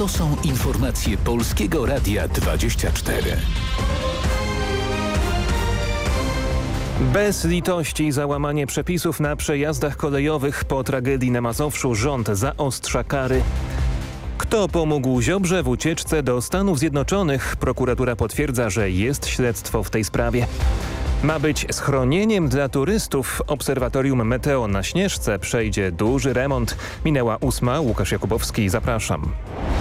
To są informacje Polskiego Radia 24. Bez litości za łamanie przepisów na przejazdach kolejowych po tragedii na Mazowszu rząd zaostrza kary. Kto pomógł Ziobrze w ucieczce do Stanów Zjednoczonych? Prokuratura potwierdza, że jest śledztwo w tej sprawie. Ma być schronieniem dla turystów. Obserwatorium Meteo na Śnieżce przejdzie duży remont. Minęła 8. Łukasz Jakubowski, zapraszam.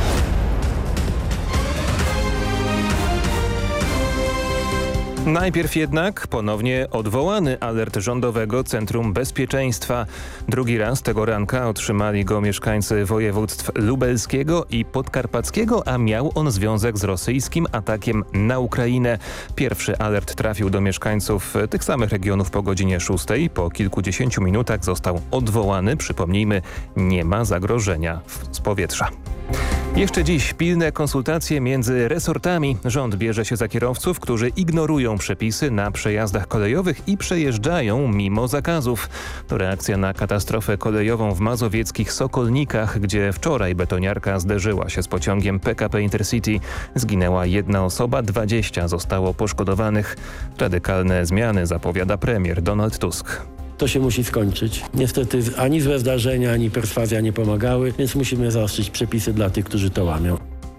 Najpierw jednak ponownie odwołany alert Rządowego Centrum Bezpieczeństwa. Drugi raz tego ranka otrzymali go mieszkańcy województw lubelskiego i podkarpackiego, a miał on związek z rosyjskim atakiem na Ukrainę. Pierwszy alert trafił do mieszkańców tych samych regionów po godzinie 6. Po kilkudziesięciu minutach został odwołany. Przypomnijmy, nie ma zagrożenia z powietrza. Jeszcze dziś pilne konsultacje między resortami. Rząd bierze się za kierowców, którzy ignorują przepisy na przejazdach kolejowych i przejeżdżają mimo zakazów. To reakcja na katastrofę kolejową w mazowieckich Sokolnikach, gdzie wczoraj betoniarka zderzyła się z pociągiem PKP Intercity. Zginęła 1 osoba, 20 zostało poszkodowanych. Radykalne zmiany zapowiada premier Donald Tusk. To się musi skończyć. Niestety ani złe zdarzenia, ani perswazja nie pomagały, więc musimy zaostrzyć przepisy dla tych, którzy to łamią.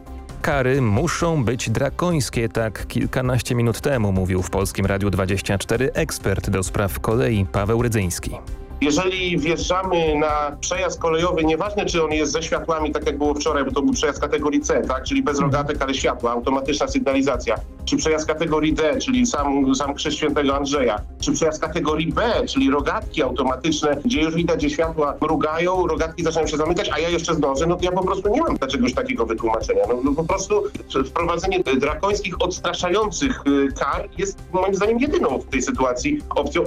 Kary muszą być drakońskie, tak kilkanaście minut temu mówił w Polskim Radiu 24 ekspert do spraw kolei Paweł Rydzyński. Jeżeli wjeżdżamy na przejazd kolejowy, nieważne czy on jest ze światłami, tak jak było wczoraj, bo to był przejazd kategorii C, tak, czyli bez rogatek, ale światła, automatyczna sygnalizacja, czy przejazd kategorii D, czyli sam Krzyż Świętego Andrzeja, czy przejazd kategorii B, czyli rogatki automatyczne, gdzie już widać, że światła mrugają, rogatki zaczynają się zamykać, a ja jeszcze zdążę, no to ja po prostu nie mam czegoś takiego wytłumaczenia. No po prostu wprowadzenie drakońskich, odstraszających kar jest moim zdaniem jedyną w tej sytuacji opcją.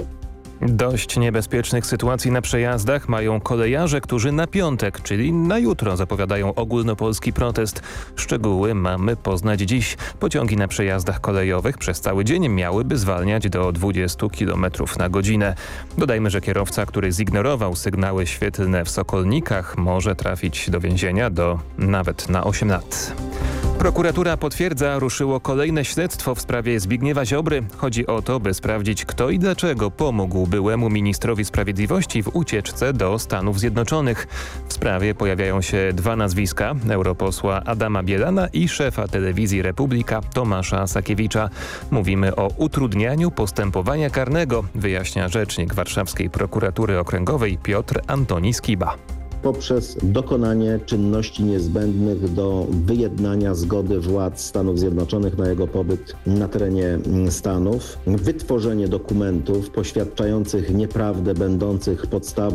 Dość niebezpiecznych sytuacji na przejazdach mają kolejarze, którzy na piątek, czyli na jutro, zapowiadają ogólnopolski protest. Szczegóły mamy poznać dziś. Pociągi na przejazdach kolejowych przez cały dzień miałyby zwalniać do 20 km na godzinę. Dodajmy, że kierowca, który zignorował sygnały świetlne w Sokolnikach, może trafić do więzienia nawet na 8 lat. Prokuratura potwierdza, ruszyło kolejne śledztwo w sprawie Zbigniewa Ziobry. Chodzi o to, by sprawdzić, kto i dlaczego pomógł byłemu ministrowi sprawiedliwości w ucieczce do Stanów Zjednoczonych. W sprawie pojawiają się 2 nazwiska: europosła Adama Bielana i szefa telewizji Republika Tomasza Sakiewicza. Mówimy o utrudnianiu postępowania karnego, wyjaśnia rzecznik warszawskiej prokuratury okręgowej Piotr Antoni Skiba. Poprzez dokonanie czynności niezbędnych do wyjednania zgody władz Stanów Zjednoczonych na jego pobyt na terenie Stanów, wytworzenie dokumentów poświadczających nieprawdę będących podstawą